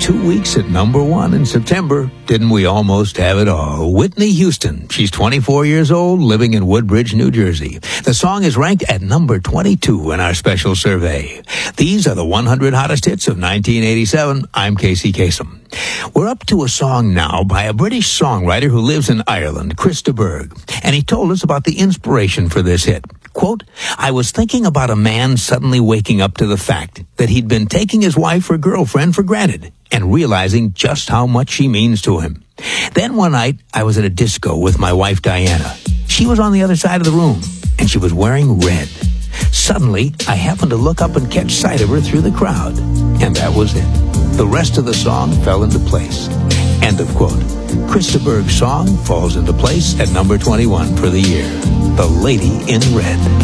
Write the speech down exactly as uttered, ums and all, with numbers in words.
two weeks at number one in September. Didn't we almost have it all? Whitney Houston. She's twenty-four years old, living in Woodbridge, New Jersey. The song is ranked at number twenty-two in our special survey. These are the one hundred hottest hits of nineteen eighty-seven. I'm Casey Kasem. We're up to a song now by a British songwriter who lives in Ireland, Chris de Burgh, and he told us about the inspiration for this hit. Quote, I was thinking about a man suddenly waking up to the fact that he'd been taking his wife or girlfriend for granted and realizing just how much she means to him. Then one night, I was at a disco with my wife Diana. She was on the other side of the room, and she was wearing red. Suddenly, I happened to look up and catch sight of her through the crowd, and that was it. The rest of the song fell into place. End of quote. Chris de Burgh's song falls into place at number twenty-one for the year. The Lady in Red.